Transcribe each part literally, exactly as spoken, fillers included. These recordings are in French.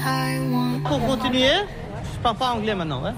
Pour continuer, je parle pas anglais maintenant, ouais.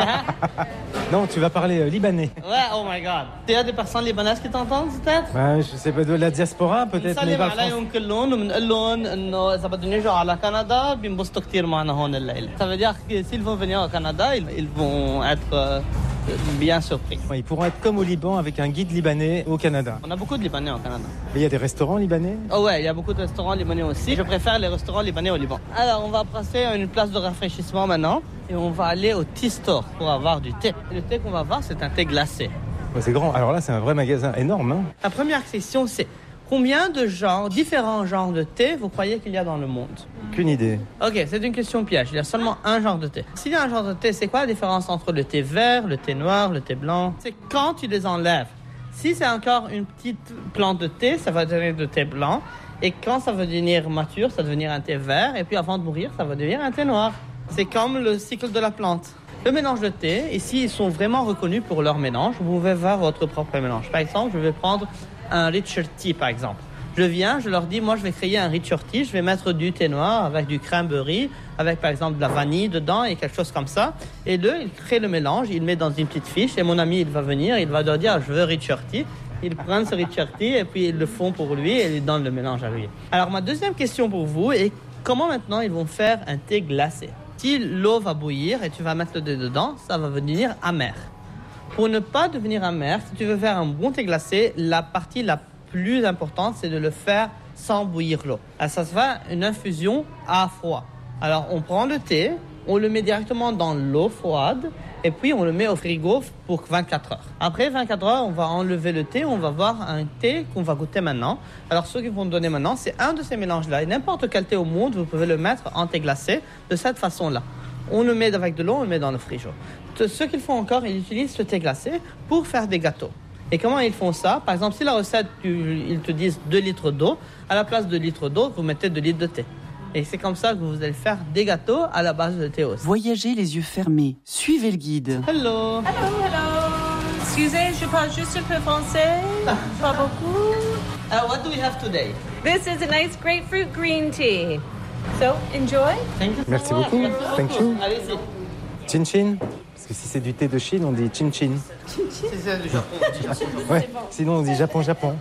Non, tu vas parler euh, libanais. Ouais, oh my god. Il y a des personnes libanaises qui t'entendent peut-être? Ouais, je sais pas, de la diaspora peut-être, mais نسلم pas France. عليهم كلهم وبنقول لهم انه اذا بدهم يجوا على كندا بينبسطوا كثير معنا هون الليله. Ça veut dire que s'ils vont venir au Canada, ils, ils vont être euh, bien surpris. Ouais, ils pourront être comme au Liban avec un guide libanais au Canada. On a beaucoup de Libanais au Canada. Et il y a des restaurants libanais? Oh ouais, il y a beaucoup de restaurants libanais aussi. Je préfère les restaurants libanais au Liban. Alors, on va passer à une place de rafraîchissement maintenant. Et on va aller au tea store pour avoir du thé. Et le thé qu'on va avoir, c'est un thé glacé. Ouais, c'est grand. Alors là, c'est un vrai magasin énorme. Hein. La première question, c'est combien de genres, différents genres de thé, vous croyez qu'il y a dans le monde? Aucune idée. Ok, c'est une question piège. Il y a seulement un genre de thé. S'il y a un genre de thé, c'est quoi la différence entre le thé vert, le thé noir, le thé blanc? C'est quand tu les enlèves. Si c'est encore une petite plante de thé, ça va devenir du thé blanc. Et quand ça va devenir mature, ça va devenir un thé vert. Et puis avant de mourir, ça va devenir un thé noir. C'est comme le cycle de la plante. Le mélange de thé, ici, ils sont vraiment reconnus pour leur mélange. Vous pouvez voir votre propre mélange. Par exemple, je vais prendre un Richer Tea, par exemple. Je viens, je leur dis, moi, je vais créer un Richer Tea. Je vais mettre du thé noir avec du cranberry, avec, par exemple, de la vanille dedans et quelque chose comme ça. Et là, ils créent le mélange, ils le mettent dans une petite fiche. Et mon ami, il va venir, il va leur dire, je veux Richer Tea. Ils prennent ce Richer Tea et puis ils le font pour lui et ils donnent le mélange à lui. Alors, ma deuxième question pour vous est, comment maintenant ils vont faire un thé glacé? Si l'eau va bouillir et tu vas mettre le thé dedans, ça va devenir amer. Pour ne pas devenir amer, si tu veux faire un bon thé glacé, la partie la plus importante, c'est de le faire sans bouillir l'eau. Alors, ça se fait une infusion à froid. Alors, on prend le thé, on le met directement dans l'eau froide et puis on le met au frigo pour vingt-quatre heures. Après vingt-quatre heures, on va enlever le thé, on va voir un thé qu'on va goûter maintenant. Alors, ce qu'ils vont donner maintenant, c'est un de ces mélanges-là. Et n'importe quel thé au monde, vous pouvez le mettre en thé glacé de cette façon-là. On le met avec de l'eau, on le met dans le frigo. Ce qu'ils font encore, ils utilisent ce thé glacé pour faire des gâteaux. Et comment ils font ça? Par exemple, si la recette, tu, ils te disent deux litres d'eau, à la place de deux litres d'eau, vous mettez deux litres de thé. Et c'est comme ça que vous allez faire des gâteaux à la base de thé aussi. Voyagez les yeux fermés. Suivez le guide. Hello. Hello, hello. Excusez, je parle juste un peu français. Pas beaucoup. Uh, what do we have today? This is a nice grapefruit green tea. So, enjoy. Thank you so Merci much. beaucoup. Merci Thank beaucoup. you. Allez-y. Chin chin. Parce que si c'est du thé de Chine, on dit chin chin. Si c'est du Japon. Ouais. Sinon, on dit Japon Japon.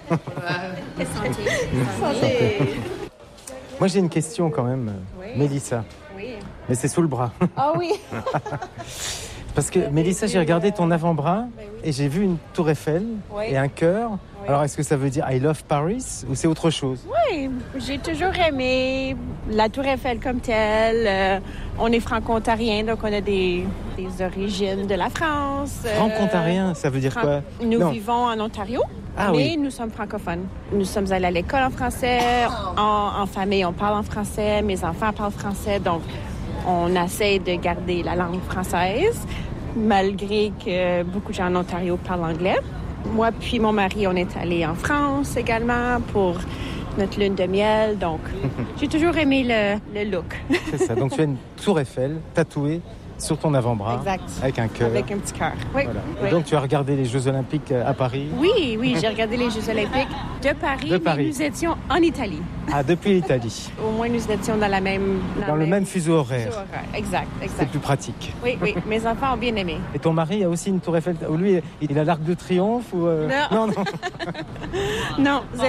Moi, j'ai une question quand même, Oui. Mélissa. Oui. Mais c'est sous le bras. Ah oui. Parce que, Mélissa, j'ai regardé ton avant-bras et j'ai vu une tour Eiffel Oui. et un cœur. Oui. Alors, est-ce que ça veut dire I love Paris ou c'est autre chose? Oui, j'ai toujours aimé la Tour Eiffel comme telle. Euh, on est franco-ontarien, donc on a des, des origines de la France. Euh, Franco-ontarien, ça veut dire fran- quoi? Nous Non. vivons en Ontario, Ah mais oui. nous sommes francophones. Nous sommes allés à l'école en français. En, en famille, on parle en français. Mes enfants parlent français, donc on essaie de garder la langue française, malgré que beaucoup de gens en Ontario parlent anglais. Moi puis mon mari, on est allés en France également pour notre lune de miel. Donc, j'ai toujours aimé le, le look. C'est ça. Donc, tu as une tour Eiffel tatouée sur ton avant-bras. Exact. Avec un cœur. Avec un petit cœur. Oui. Voilà. oui. Et donc, tu as regardé les Jeux Olympiques à Paris. Oui, oui, j'ai regardé les Jeux Olympiques de Paris, De Paris. mais nous étions en Italie. Ah, depuis l'Italie. Au moins, nous étions dans la même... Dans le même fuseau horaire. fuseau horaire. Exact, C'est exact. plus pratique. Oui, oui, mes enfants ont bien aimé. Et ton mari a aussi une tour Eiffel. Lui, il a l'Arc de Triomphe ou euh, Non. non, non. Non,